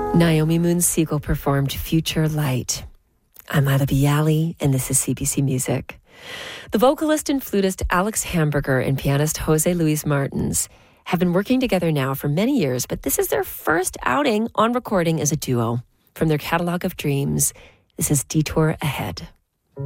Naomi Moon Siegel performed Future Light. I'm Ila Bialy, and this is CBC Music. The vocalist and flutist Alex Hamburger and pianist Jose Luis Martins have been working together now for many years, but this is their first outing on recording as a duo. From their catalog of dreams, this is Detour Ahead.